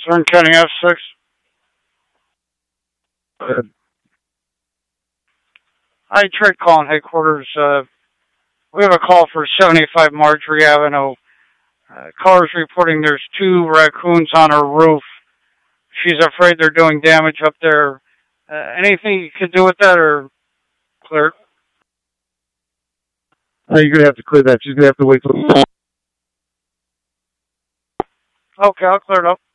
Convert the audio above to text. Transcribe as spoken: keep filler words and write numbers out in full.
Southern County F six. Uh, I tried calling headquarters. Uh, we have a call for seventy-five Marjorie Avenue. Uh, caller's reporting there's two raccoons on her roof. She's afraid they're doing damage up there. Uh, anything you could do with that or clear it? uh, you're gonna have to clear that. She's gonna have to wait till. Okay, I'll clear it up.